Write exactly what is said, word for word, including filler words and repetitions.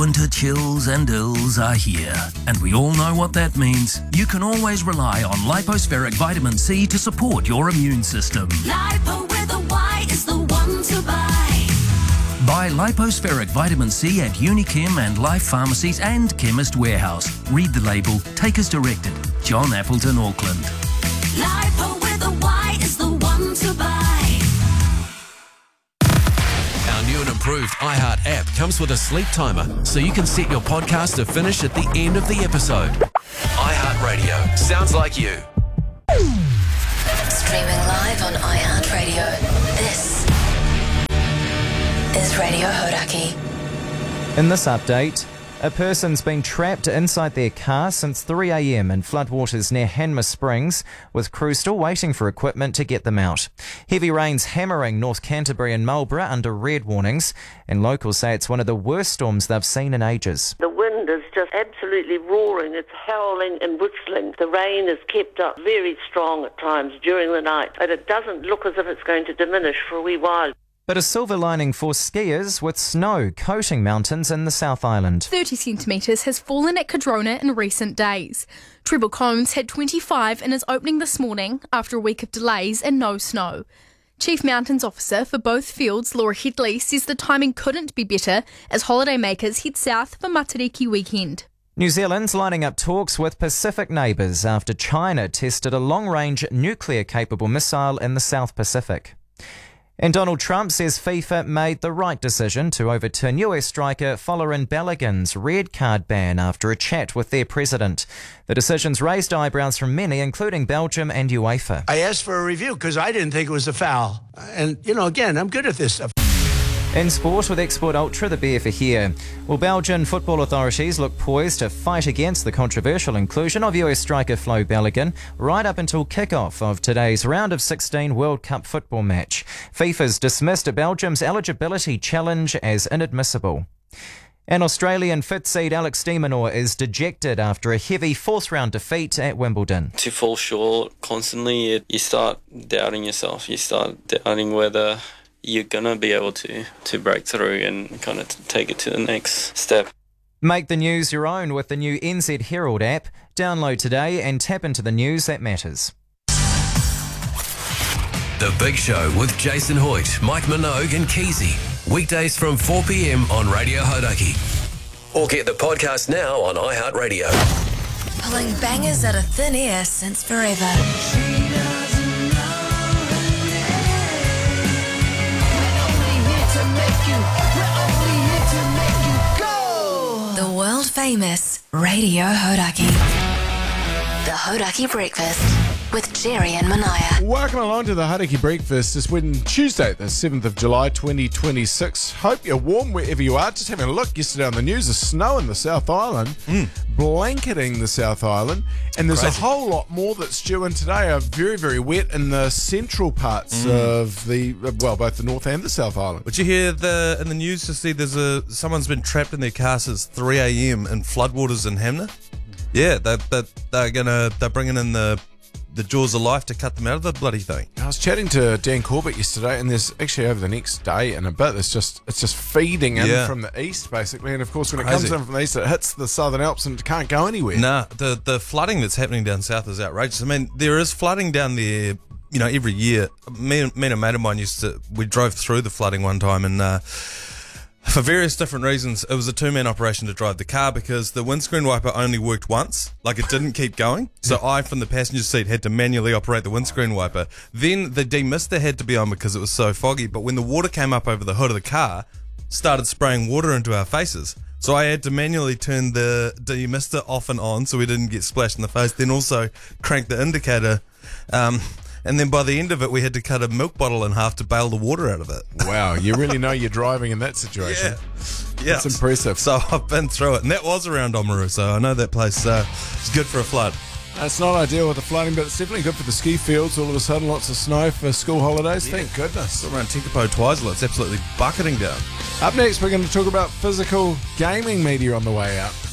winter chills and ills are here, and we all know what that means. You can always rely on Lipospheric Vitamin C to support your immune system. Lipo with a Y is the one to buy. Buy Lipospheric Vitamin C at Unichem and Life Pharmacies and Chemist Warehouse. Read the label. Take as directed. John Appleton, Auckland. Lipo with a Y is the one to buy. Our new and improved iHeart app comes with a sleep timer, so you can set your podcast to finish at the end of the episode. iHeartRadio. Sounds like you. Streaming live on iHeartRadio. This is Radio Hodaki. In this update, a person's been trapped inside their car since three a.m. in floodwaters near Hanmer Springs, with crews still waiting for equipment to get them out. Heavy rains hammering North Canterbury and Marlborough under red warnings, and locals say it's one of the worst storms they've seen in ages. The wind is just absolutely roaring. It's howling and whistling. The rain is kept up very strong at times during the night, and it doesn't look as if it's going to diminish for a wee while. But a silver lining for skiers, with snow coating mountains in the South Island. thirty centimetres has fallen at Cadrona in recent days. Treble Cones had twenty-five in its opening this morning after a week of delays and no snow. Chief Mountains Officer for both fields, Laura Headley, says the timing couldn't be better as holidaymakers head south for Matariki weekend. New Zealand's lining up talks with Pacific neighbours after China tested a long-range nuclear-capable missile in the South Pacific. And Donald Trump says FIFA made the right decision to overturn U S striker Folarin Balogun's red card ban after a chat with their president. The decision's raised eyebrows from many, including Belgium and UEFA. I asked for a review because I didn't think it was a foul. And, you know, again, I'm good at this stuff. In sport, with Export Ultra, the beer for here. Well, Belgian football authorities look poised to fight against the controversial inclusion of U S striker Flo Balogun right up until kick-off of today's round of sixteen World Cup football match. FIFA's dismissed Belgium's eligibility challenge as inadmissible. And Australian fifth seed Alex de Minaur is dejected after a heavy fourth-round defeat at Wimbledon. To fall short constantly, you start doubting yourself. You start doubting whether you're going to be able to, to break through and kind of take it to the next step. Make the news your own with the new N Z Herald app. Download today and tap into the news that matters. The Big Show with Jason Hoyt, Mike Minogue and Keezy. Weekdays from four p.m. on Radio Hodaki. Or get the podcast now on iHeartRadio. Pulling bangers out of thin air since forever. The world famous Radio Hodaki. The Hodaki Breakfast with Jerry and Manaya. Welcome along to the Hodaki Breakfast. It's when Tuesday, the seventh of July, twenty twenty-six. Hope you're warm wherever you are. Just having a look yesterday on the news, there's snow in the South Island, mm. blanketing the South Island, and there's Crazy. a whole lot more that's due in today. Are very, very wet in the central parts mm. of the, well, both the North and the South Island. Would you hear the in the news to see there's a someone's been trapped in their car since three a.m. in floodwaters in Hanmer? Yeah, they, they, they're gonna they're bringing in the the jaws of life to cut them out of the bloody thing. I was chatting to Dan Corbett yesterday, and there's actually over the next day and a bit, it's just it's just feeding in yeah. from the east, basically. And of course, when Crazy. it comes in from the east, it hits the Southern Alps and it can't go anywhere. Nah, the the flooding that's happening down south is outrageous. I mean, there is flooding down there, you know, every year. Me, me and a mate of mine used to, we drove through the flooding one time, and uh, for various different reasons, it was a two-man operation to drive the car because the windscreen wiper only worked once. Like, it didn't keep going. So I, from the passenger seat, had to manually operate the windscreen wiper. Then the demister had to be on because it was so foggy. But when the water came up over the hood of the car, started spraying water into our faces. So I had to manually turn the demister off and on so we didn't get splashed in the face. Then also crank the indicator. Um... And then by the end of it, we had to cut a milk bottle in half to bail the water out of it. Wow, you really know you're driving in that situation. Yeah, yeah. That's impressive. So I've been through it. And that was around Oamaru, so I know that place uh, is good for a flood. It's not ideal with the flooding, but it's definitely good for the ski fields. All of a sudden, lots of snow for school holidays. Yeah. Thank goodness. Around Tekapo Twizel, it's absolutely bucketing down. Up next, we're going to talk about physical gaming media on the way out.